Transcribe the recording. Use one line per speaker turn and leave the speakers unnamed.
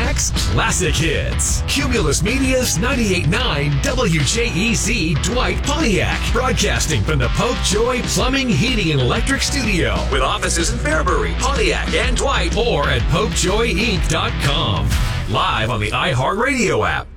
Pontiac's classic hits. Cumulus Media's 98.9 WJEZ Dwight Pontiac. Broadcasting from the Pope Joy Plumbing, Heating, and Electric Studio. With offices in Fairbury, Pontiac, and Dwight. Or at PopeJoyInc.com. Live on the iHeartRadio app.